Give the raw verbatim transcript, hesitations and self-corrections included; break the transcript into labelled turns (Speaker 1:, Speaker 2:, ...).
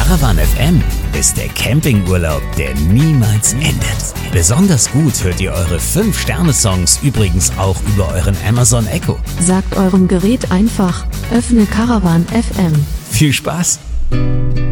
Speaker 1: Caravan F M ist der Campingurlaub, der niemals endet. Besonders gut hört ihr eure fünf Sterne Songs übrigens auch über euren Amazon Echo.
Speaker 2: Sagt eurem Gerät einfach, öffne Caravan F M.
Speaker 1: Viel Spaß!